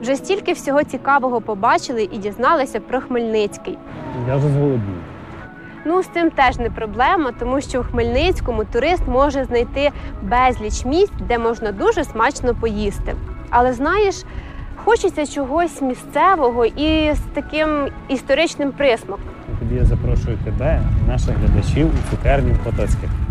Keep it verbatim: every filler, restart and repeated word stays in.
Вже стільки всього цікавого побачили і дізналися про Хмельницький. Я вже зголоднів. Ну, з цим теж не проблема, тому що в Хмельницькому турист може знайти безліч місць, де можна дуже смачно поїсти. Але знаєш, хочеться чогось місцевого і з таким історичним присмаком. Тоді я запрошую тебе, наших глядачів у цукерню в Потоцьких.